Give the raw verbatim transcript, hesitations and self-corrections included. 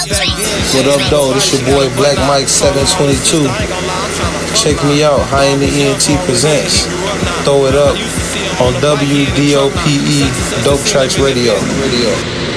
What up, though? This your boy Black Mike seven twenty-two. Check me out. High in the E N T presents Throw It Up on W D O P E Dope Tracks Radio. Radio.